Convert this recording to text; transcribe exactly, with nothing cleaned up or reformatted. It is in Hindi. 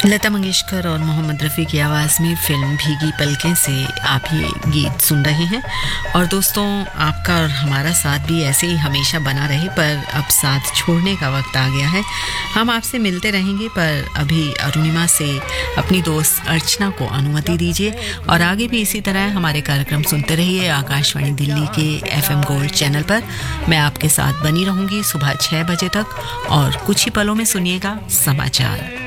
लता मंगेशकर और मोहम्मद रफ़ी की आवाज़ में फिल्म भीगी पलकें से आप ये गीत सुन रहे हैं। और दोस्तों, आपका और हमारा साथ भी ऐसे ही हमेशा बना रहे, पर अब साथ छोड़ने का वक्त आ गया है। हम आपसे मिलते रहेंगे, पर अभी अरुणिमा से अपनी दोस्त अर्चना को अनुमति दीजिए और आगे भी इसी तरह हमारे कार्यक्रम सुनते रहिए आकाशवाणी दिल्ली के एफ एम गोल्ड चैनल पर। मैं आपके साथ बनी रहूंगी सुबह छह बजे तक और कुछ ही पलों में सुनिएगा समाचार।